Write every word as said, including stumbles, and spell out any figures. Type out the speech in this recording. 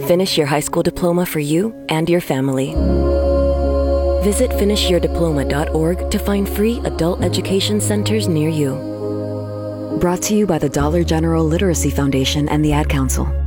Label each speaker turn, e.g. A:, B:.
A: Finish your high school diploma for you and your family. Visit finish your diploma dot org to find free adult education centers near you. Brought to you by the Dollar General Literacy Foundation and the Ad Council.